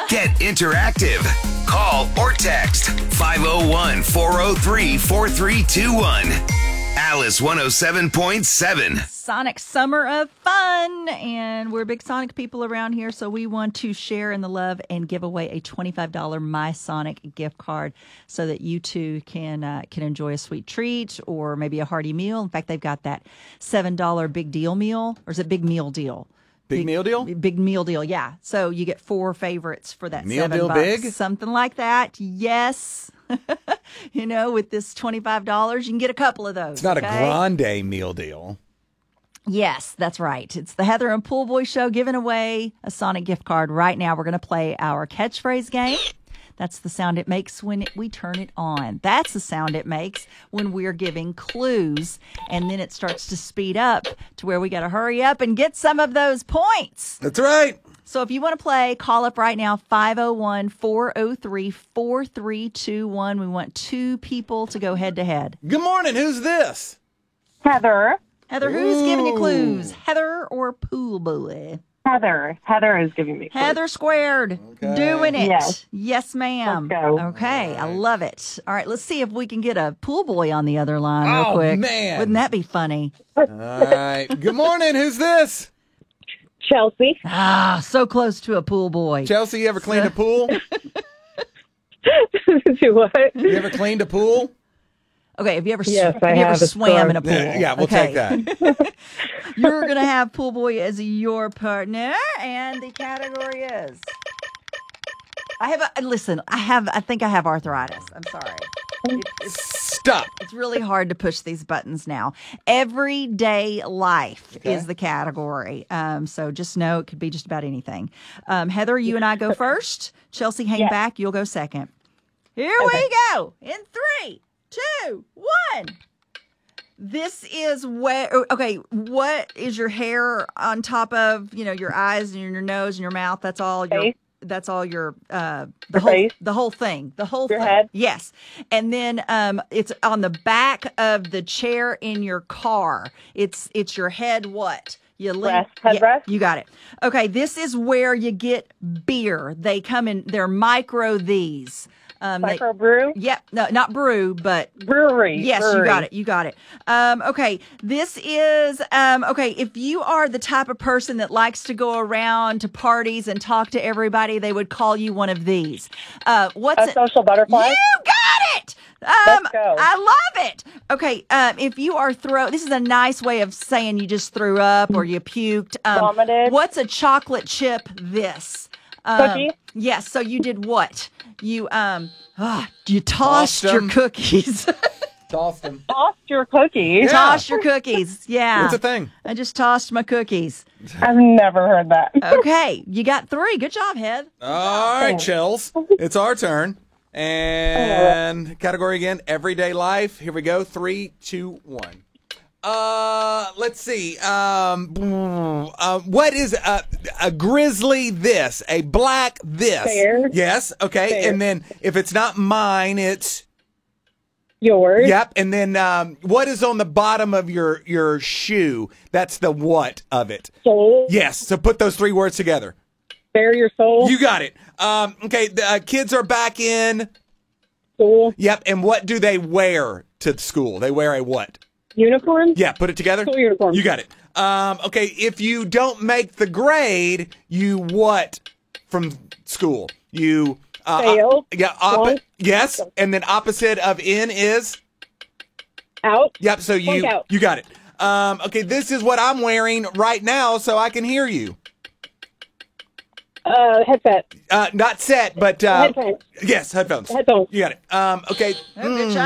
Get interactive. Call or text 501-403-4321. Alice 107.7. Sonic Summer of Fun, and we're big Sonic people around here, so we want to share in the love and give away a $25 My Sonic gift card so that you too can enjoy a sweet treat or maybe a hearty meal. In fact, they've got that $7 Big Deal meal, or is it Big Meal Deal? Big meal deal? Big meal deal, yeah. So you get 4 favorites for that meal $7. Deal big? Something like that, yes. With this $25, you can get a couple of those. It's not a grande meal deal. Yes, that's right. It's the Heather and Pool Boy Show giving away a Sonic gift card. Right now, we're going to play our catchphrase game. That's the sound it makes when we turn it on. That's the sound it makes when we're giving clues. And then it starts to speed up to where we got to hurry up and get some of those points. That's right. So if you want to play, call up right now, 501-403-4321. We want 2 people to go head to head. Good morning. Who's this? Heather. Heather, who's giving you clues? Heather or Pool Boy? Heather. Heather is giving me clues. Heather squared. Okay. Doing it. Yes. Yes, ma'am. Let's go. Okay, I love it. All right, let's see if we can get a Pool Boy on the other line real Oh, quick. man. Wouldn't that be funny? All right. Good morning. Who's this? Chelsea. Ah, so close to a Pool Boy. Chelsea, you ever cleaned a pool? Do what? You ever cleaned a pool? Okay, have you ever, Yes, I have you ever have. It's swam fun. in a pool? Yeah, we'll Okay. take that. You're going to have Pool Boy as your partner, and the category is... I think I have arthritis. I'm sorry. Stop. It's really hard to push these buttons now. Everyday life is the category. So just know it could be just about anything. Heather, you and I go first. Chelsea, hang back. You'll go second. Here we go. In 3, 2, 1. This is where, what is your hair on top of, your eyes and your nose and your mouth? That's all your... Face. That's all your Face. the whole thing. The whole Your thing. head. Yes. And then it's on the back of the chair in your car. It's your head what? You Headrest. You got it. Okay, this is where you get beer. They come in, they're micro these. Microbrew? Yep. No, not brew, but Brewery. yes, Brewery. you got it. Okay, this is if you are the type of person that likes to go around to parties and talk to everybody, they would call you one of these. What's A social butterfly? You got it. Let's go. I love it. Okay, if you are this is a nice way of saying you just threw up or you puked. Vomited. What's a chocolate chip this? Cookie? Yes, so you did what? You tossed your them. cookies. Tossed them. Tossed your cookies? Yeah. Tossed your cookies. Yeah. What's a thing? I just tossed my cookies. I've never heard that. Okay, you got 3. Good job, Head. All right, Chels. It's our turn. And category again, everyday life. Here we go. 3, 2, 1. Let's see. What is a grizzly this? A black this? Bear. Yes. Okay. Bear. And then if it's not mine, it's Yours? yep. And then what is on the bottom of your shoe? That's the what of it. Soul? Yes. So put those 3 words together. Bear your soul? You got it. Okay. The kids are back in. School? Yep. And what do they wear to school? They wear a what? Uniform? Yeah, put it together. School uniform. You got it. Okay, if you don't make the grade, you what from school? You Fail. Yeah. Yes, and then opposite of in is Out? yep. So Flunk out. you got it. Okay, this is what I'm wearing right now, so I can hear you. Headset. Not set, but Headphones. yes, headphones. Headphones. You got it. Okay. Good job.